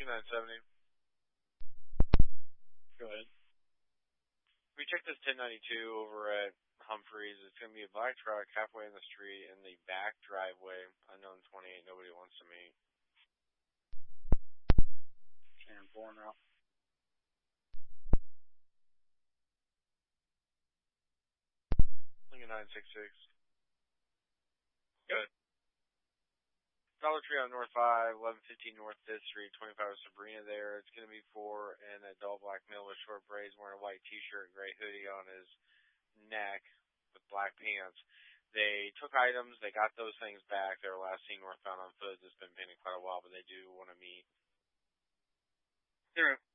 2970. Go ahead. We checked this 1092 over at Humphreys. It's going to be a black truck halfway in the street in the back driveway. Unknown 28. Nobody wants to meet. And 4 now. Lincoln 966. Good. Dollar Tree on North 5, 1115 North 5th Street, 25 Sabrina there. It's going to be for an adult black male with short braids wearing a white t-shirt and gray hoodie on his neck with black pants. They took items. They got those things back. They were last seen northbound on foot. It's been pending quite a while, but they do want to meet. Zero.